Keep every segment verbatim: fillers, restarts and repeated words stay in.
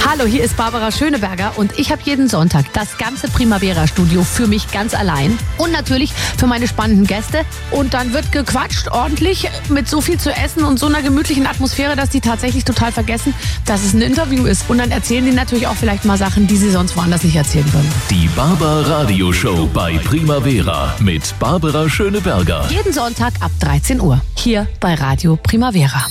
Hallo, hier ist Barbara Schöneberger und ich habe jeden Sonntag das ganze Primavera-Studio für mich ganz allein und natürlich für meine spannenden Gäste. Und dann wird gequatscht ordentlich mit so viel zu essen und so einer gemütlichen Atmosphäre, dass die tatsächlich total vergessen, dass es ein Interview ist. Und dann erzählen die natürlich auch vielleicht mal Sachen, die sie sonst woanders nicht erzählen würden. Die Barbara Radioshow bei Primavera mit Barbara Schöneberger. Jeden Sonntag ab dreizehn Uhr hier bei Radio Primavera.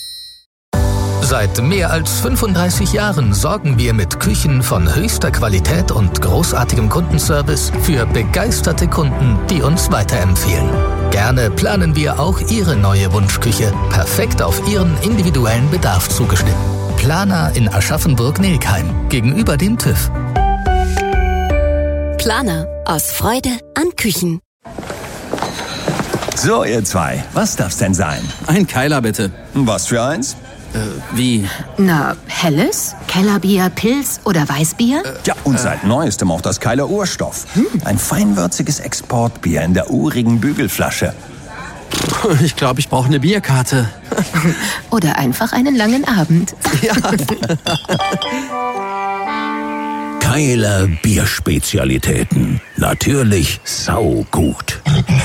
Seit mehr als fünfunddreißig Jahren sorgen wir mit Küchen von höchster Qualität und großartigem Kundenservice für begeisterte Kunden, die uns weiterempfehlen. Gerne planen wir auch Ihre neue Wunschküche perfekt auf Ihren individuellen Bedarf zugeschnitten. Planer in Aschaffenburg-Nelkheim gegenüber dem TÜV. Planer aus Freude an Küchen. So, ihr zwei, was darf's denn sein? Ein Keiler, bitte. Was für eins? Äh, wie? Na, helles, Kellerbier, Pils oder Weißbier? Äh, ja, und äh. seit Neuestem auch das Keiler Urstoff. Hm. Ein feinwürziges Exportbier in der urigen Bügelflasche. Ich glaube, ich brauche eine Bierkarte. Oder einfach einen langen Abend. Ja. Keiler Bierspezialitäten. Natürlich saugut.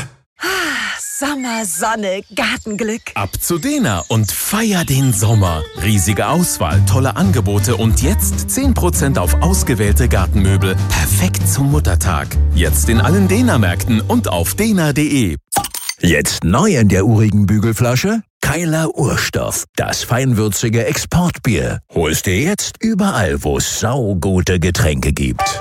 Sommersonne, Gartenglück. Ab zu Dena und feier den Sommer. Riesige Auswahl, tolle Angebote und jetzt zehn Prozent auf ausgewählte Gartenmöbel. Perfekt zum Muttertag. Jetzt in allen Dena-Märkten und auf dena punkt de. Jetzt neu in der urigen Bügelflasche? Keiler Urstoff. Das feinwürzige Exportbier. Holst dir jetzt überall, wo es saugute Getränke gibt.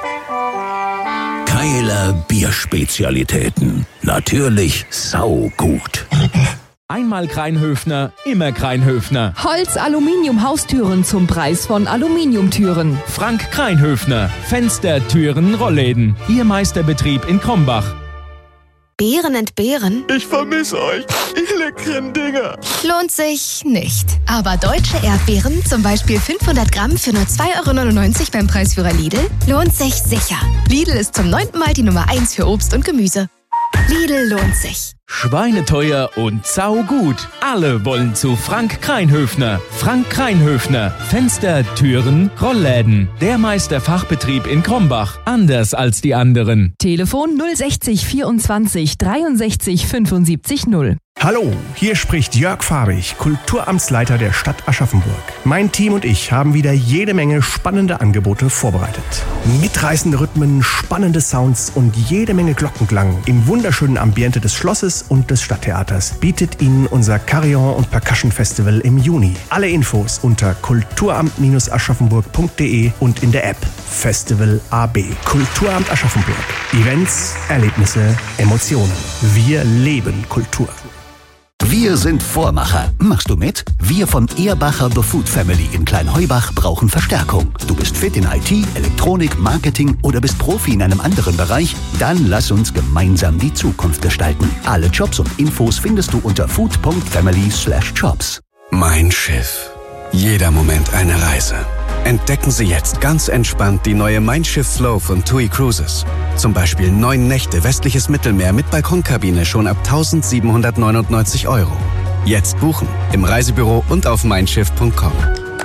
Keiler Bierspezialitäten. Natürlich saugut. Einmal Kreinhöfner, immer Kreinhöfner. Holz, Aluminium, Haustüren zum Preis von Aluminiumtüren. Frank Kreinhöfner. Fenster, Türen, Rollläden. Ihr Meisterbetrieb in Krombach. Beeren entbehren? Ich vermisse euch, ihr leckeren Dinger. Lohnt sich nicht. Aber deutsche Erdbeeren, zum Beispiel fünfhundert Gramm für nur zwei Euro neunundneunzig beim Preisführer Lidl, lohnt sich sicher. Lidl ist zum neunten Mal die Nummer eins für Obst und Gemüse. Lidl lohnt sich. Schweineteuer und saugut. Alle wollen zu Frank Kreinhöfner. Frank Kreinhöfner. Fenster, Türen, Rollläden. Der Meisterfachbetrieb in Krombach. Anders als die anderen. Telefon null sechzig vierundzwanzig dreiundsechzig fünfundsiebzig null. Hallo, hier spricht Jörg Farbig, Kulturamtsleiter der Stadt Aschaffenburg. Mein Team und ich haben wieder jede Menge spannende Angebote vorbereitet. Mitreißende Rhythmen, spannende Sounds und jede Menge Glockenklang im wunderschönen Ambiente des Schlosses und des Stadttheaters bietet Ihnen unser Carillon und Percussion Festival im Juni. Alle Infos unter kulturamt aschaffenburg punkt de und in der App Festival A B. Kulturamt Aschaffenburg. Events, Erlebnisse, Emotionen. Wir leben Kultur. Wir sind Vormacher. Machst du mit? Wir von Ehrbacher The Food Family in Kleinheubach brauchen Verstärkung. Du bist fit in I T, Elektronik, Marketing oder bist Profi in einem anderen Bereich? Dann lass uns gemeinsam die Zukunft gestalten. Alle Jobs und Infos findest du unter food punkt family slash jobs. Mein Schiff. Jeder Moment eine Reise. Entdecken Sie jetzt ganz entspannt die neue Mein Schiff Flow von TUI Cruises. Zum Beispiel neun Nächte westliches Mittelmeer mit Balkonkabine schon ab eintausendsiebenhundertneunundneunzig Euro. Jetzt buchen im Reisebüro und auf mein schiff punkt com.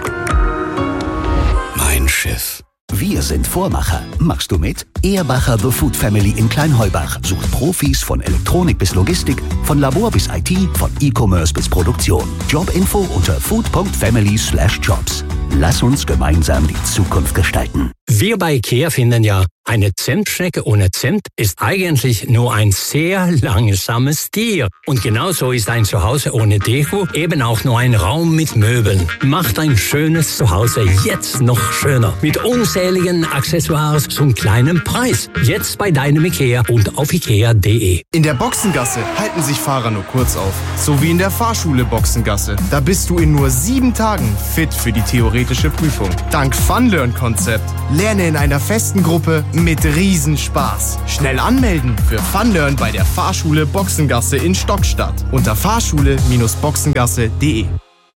Mein Schiff. Wir sind Vormacher. Machst du mit? Ehrbacher The Food Family in Kleinheubach sucht Profis von Elektronik bis Logistik, von Labor bis I T, von E-Commerce bis Produktion. Jobinfo unter food punkt family slash jobs. Lass uns gemeinsam die Zukunft gestalten. Wir bei IKEA finden ja, eine Zimtschnecke ohne Zimt ist eigentlich nur ein sehr langsames Tier. Und genauso ist ein Zuhause ohne Deko eben auch nur ein Raum mit Möbeln. Macht ein schönes Zuhause jetzt noch schöner. Mit unzähligen Accessoires zum kleinen Preis. Jetzt bei deinem IKEA und auf ikea punkt de. In der Boxengasse halten sich Fahrer nur kurz auf. So wie in der Fahrschule Boxengasse. Da bist du in nur sieben Tagen fit für die theoretische Prüfung. Dank Funlearn-Konzept. Lerne in einer festen Gruppe mit Riesenspaß. Schnell anmelden für Funlearn bei der Fahrschule Boxengasse in Stockstadt unter fahrschule boxengasse punkt de.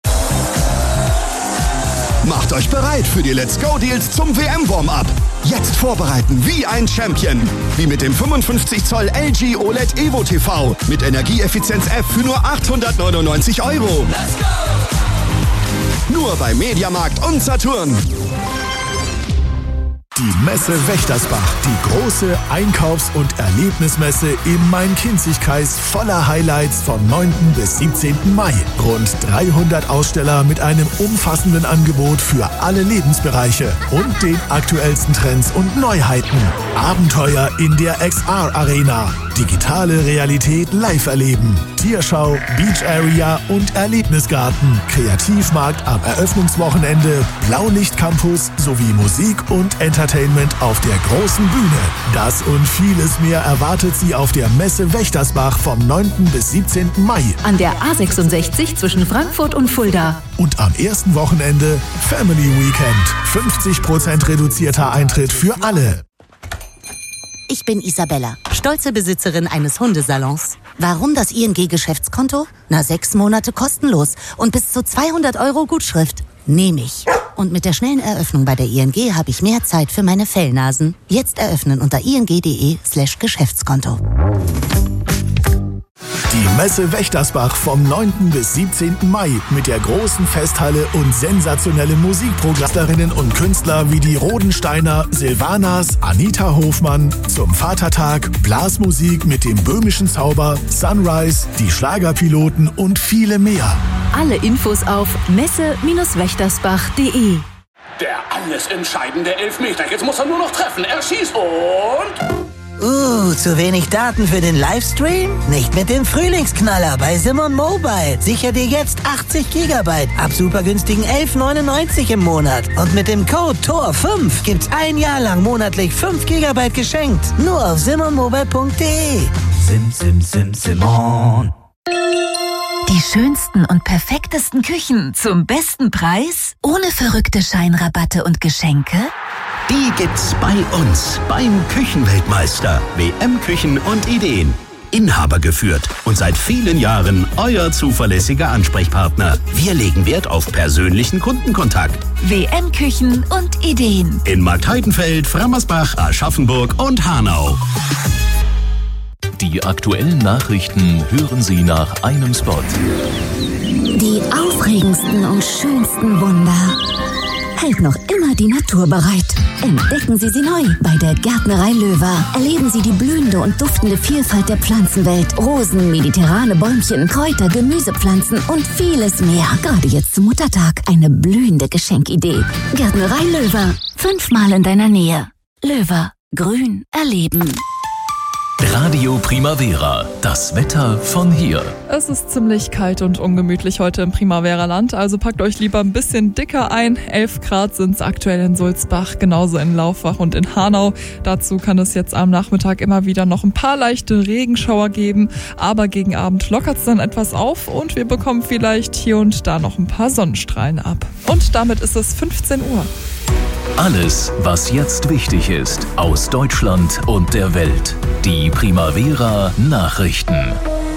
Macht euch bereit für die Let's Go Deals zum W M-Warm-Up. Jetzt vorbereiten wie ein Champion. Wie mit dem fünfundfünfzig Zoll L G O L E D Evo T V mit Energieeffizienz F für nur achthundertneunundneunzig Euro. Let's go! Nur bei Mediamarkt und Saturn. Die Messe Wächtersbach, die große Einkaufs- und Erlebnismesse im Main-Kinzig-Kreis voller Highlights vom neunten bis siebzehnten Mai. Rund dreihundert Aussteller mit einem umfassenden Angebot für alle Lebensbereiche und den aktuellsten Trends und Neuheiten. Abenteuer in der X R-Arena, digitale Realität live erleben, Tierschau, Beach Area und Erlebnisgarten, Kreativmarkt am Eröffnungswochenende, Blaulicht-Campus sowie Musik und Entertainment auf der großen Bühne. Das und vieles mehr erwartet Sie auf der Messe Wächtersbach vom neunten bis siebzehnten Mai. An der A sechsundsechzig zwischen Frankfurt und Fulda. Und am ersten Wochenende Family Weekend. fünfzig Prozent reduzierter Eintritt für alle. Ich bin Isabella, stolze Besitzerin eines Hundesalons. Warum das I N G-Geschäftskonto? Na, sechs Monate kostenlos und bis zu zweihundert Euro Gutschrift. Nehme ich. Und mit der schnellen Eröffnung bei der I N G habe ich mehr Zeit für meine Fellnasen. Jetzt eröffnen unter ing.de slash Geschäftskonto. Die Messe Wächtersbach vom neunten bis siebzehnten Mai mit der großen Festhalle und sensationellen Musikprogrammerinnen und Künstler wie die Rodensteiner, Silvanas, Anita Hofmann, zum Vatertag, Blasmusik mit dem böhmischen Zauber, Sunrise, die Schlagerpiloten und viele mehr. Alle Infos auf messe wächtersbach punkt de. Der alles entscheidende Elfmeter. Jetzt muss er nur noch treffen. Er schießt und... Uh, zu wenig Daten für den Livestream? Nicht mit dem Frühlingsknaller bei Simon Mobile. Sicher dir jetzt achtzig Gigabyte ab super günstigen elf neunundneunzig im Monat. Und mit dem Code T O R fünf gibt's ein Jahr lang monatlich fünf Gigabyte geschenkt. Nur auf simon mobile punkt de. Sim, sim, sim, Simon. Die schönsten und perfektesten Küchen zum besten Preis? Ohne verrückte Scheinrabatte und Geschenke? Die gibt's bei uns, beim Küchenweltmeister. W M-Küchen und Ideen. Inhaber geführt und seit vielen Jahren euer zuverlässiger Ansprechpartner. Wir legen Wert auf persönlichen Kundenkontakt. W M-Küchen und Ideen. In Marktheidenfeld, Frammersbach, Aschaffenburg und Hanau. Die aktuellen Nachrichten hören Sie nach einem Spot. Die aufregendsten und schönsten Wunder hält noch immer die Natur bereit. Entdecken Sie sie neu bei der Gärtnerei Löwer. Erleben Sie die blühende und duftende Vielfalt der Pflanzenwelt. Rosen, mediterrane Bäumchen, Kräuter, Gemüsepflanzen und vieles mehr. Gerade jetzt zum Muttertag eine blühende Geschenkidee. Gärtnerei Löwer. Fünfmal in deiner Nähe. Löwer. Grün erleben. Radio Primavera, das Wetter von hier. Es ist ziemlich kalt und ungemütlich heute im Primavera-Land, also packt euch lieber ein bisschen dicker ein. elf Grad sind es aktuell in Sulzbach, genauso in Laufbach und in Hanau. Dazu kann es jetzt am Nachmittag immer wieder noch ein paar leichte Regenschauer geben, aber gegen Abend lockert es dann etwas auf und wir bekommen vielleicht hier und da noch ein paar Sonnenstrahlen ab. Und damit ist es fünfzehn Uhr. Alles, was jetzt wichtig ist, aus Deutschland und der Welt. Die Primavera Nachrichten.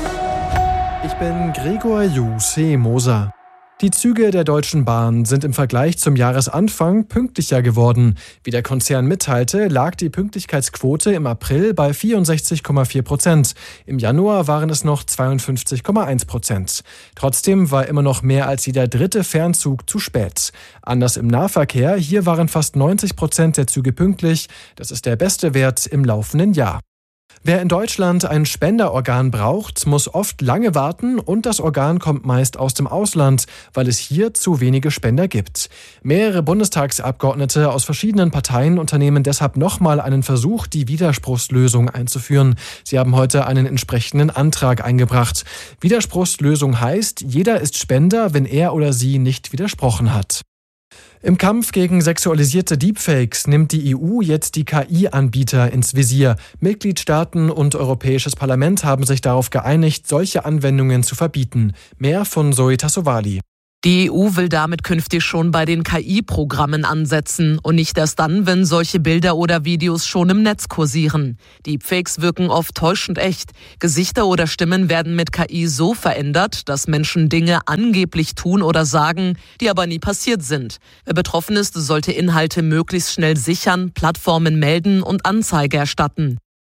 Ich bin Gregor Juse Moser. Die Züge der Deutschen Bahn sind im Vergleich zum Jahresanfang pünktlicher geworden. Wie der Konzern mitteilte, lag die Pünktlichkeitsquote im April bei vierundsechzig Komma vier Prozent. Im Januar waren es noch zweiundfünfzig Komma eins Prozent. Trotzdem war immer noch mehr als jeder dritte Fernzug zu spät. Anders im Nahverkehr, hier waren fast neunzig Prozent der Züge pünktlich. Das ist der beste Wert im laufenden Jahr. Wer in Deutschland ein Spenderorgan braucht, muss oft lange warten und das Organ kommt meist aus dem Ausland, weil es hier zu wenige Spender gibt. Mehrere Bundestagsabgeordnete aus verschiedenen Parteien unternehmen deshalb nochmal einen Versuch, die Widerspruchslösung einzuführen. Sie haben heute einen entsprechenden Antrag eingebracht. Widerspruchslösung heißt, jeder ist Spender, wenn er oder sie nicht widersprochen hat. Im Kampf gegen sexualisierte Deepfakes nimmt die E U jetzt die K I-Anbieter ins Visier. Mitgliedstaaten und Europäisches Parlament haben sich darauf geeinigt, solche Anwendungen zu verbieten. Mehr von Zoe Tassovali. Die E U will damit künftig schon bei den K I-Programmen ansetzen und nicht erst dann, wenn solche Bilder oder Videos schon im Netz kursieren. Deepfakes wirken oft täuschend echt. Gesichter oder Stimmen werden mit K I so verändert, dass Menschen Dinge angeblich tun oder sagen, die aber nie passiert sind. Wer betroffen ist, sollte Inhalte möglichst schnell sichern, Plattformen melden und Anzeige erstatten.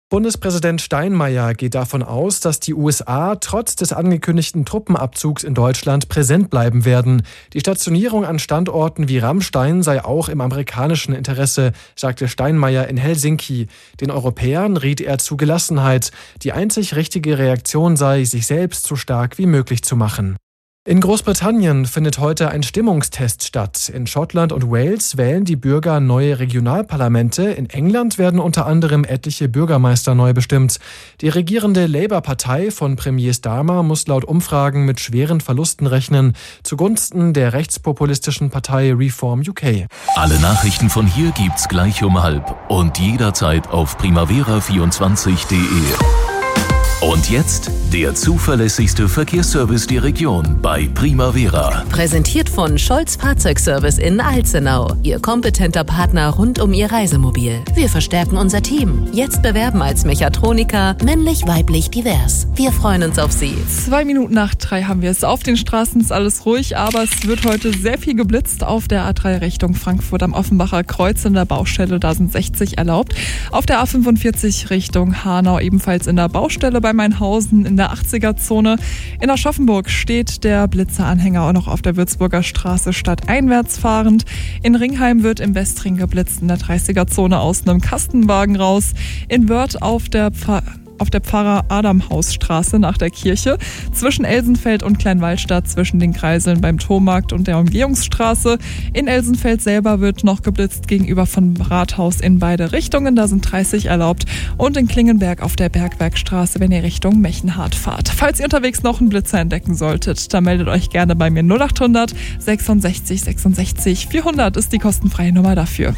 Bundespräsident Steinmeier geht davon aus, dass die U S A trotz des angekündigten Truppenabzugs in Deutschland präsent bleiben werden. Die Stationierung an Standorten wie Ramstein sei auch im amerikanischen Interesse, sagte Steinmeier in Helsinki. Den Europäern riet er zu Gelassenheit. Die einzig richtige Reaktion sei, sich selbst so stark wie möglich zu machen. In Großbritannien findet heute ein Stimmungstest statt. In Schottland und Wales wählen die Bürger neue Regionalparlamente. In England werden unter anderem etliche Bürgermeister neu bestimmt. Die regierende Labour-Partei von Premier Starmer muss laut Umfragen mit schweren Verlusten rechnen, zugunsten der rechtspopulistischen Partei Reform U K. Alle Nachrichten von hier gibt's gleich um halb und jederzeit auf primavera vierundzwanzig punkt de. Und jetzt der zuverlässigste Verkehrsservice der Region bei Primavera. Präsentiert von Scholz Fahrzeugservice in Alzenau. Ihr kompetenter Partner rund um Ihr Reisemobil. Wir verstärken unser Team. Jetzt bewerben als Mechatroniker, männlich, weiblich, divers. Wir freuen uns auf Sie. Zwei Minuten nach drei haben wir es. Auf den Straßen ist alles ruhig, aber es wird heute sehr viel geblitzt auf der A drei Richtung Frankfurt am Offenbacher Kreuz in der Baustelle. Da sind sechzig erlaubt. Auf der A fünfundvierzig Richtung Hanau ebenfalls in der Baustelle bei Mainhausen in der achtziger-Zone. In Aschaffenburg steht der Blitzeranhänger auch noch auf der Würzburger Straße stadteinwärts fahrend. In Ringheim wird im Westring geblitzt in der dreißiger-Zone aus einem Kastenwagen raus. In Wörth auf der Pfarr auf der Pfarrer-Adam-Haus-Straße nach der Kirche, zwischen Elsenfeld und Kleinwallstadt, zwischen den Kreiseln beim Turmarkt und der Umgehungsstraße. In Elsenfeld selber wird noch geblitzt gegenüber vom Rathaus in beide Richtungen, da sind dreißig erlaubt. Und in Klingenberg auf der Bergwerkstraße, wenn ihr Richtung Mechenhardt fahrt. Falls ihr unterwegs noch einen Blitzer entdecken solltet, dann meldet euch gerne bei mir null achthundert sechsundsechzig sechsundsechzig vierhundert ist die kostenfreie Nummer dafür.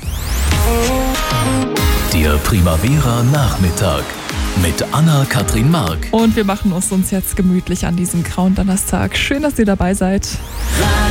Der Primavera Nachmittag mit Anna-Kathrin Mark. Und wir machen es uns jetzt gemütlich an diesem grauen Donnerstag. Schön, dass ihr dabei seid.